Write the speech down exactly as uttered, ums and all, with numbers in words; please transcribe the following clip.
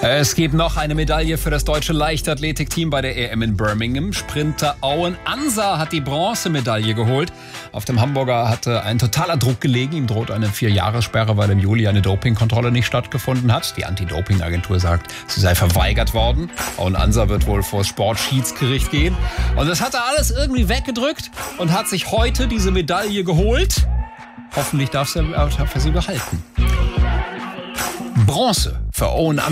Es gibt noch eine Medaille für das deutsche Leichtathletikteam bei der E M in Birmingham. Sprinter Owen Ansa hat die Bronzemedaille geholt. Auf dem Hamburger hatte ein totaler Druck gelegen. Ihm droht eine Vier-Jahres-Sperre, weil im Juli eine Dopingkontrolle nicht stattgefunden hat. Die Anti-Doping-Agentur sagt, sie sei verweigert worden. Owen Ansa wird wohl vor das Sportschiedsgericht gehen. Und das hat er alles irgendwie weggedrückt und hat sich heute diese Medaille geholt. Hoffentlich darf er sie behalten. Bronze für Owen Ansa.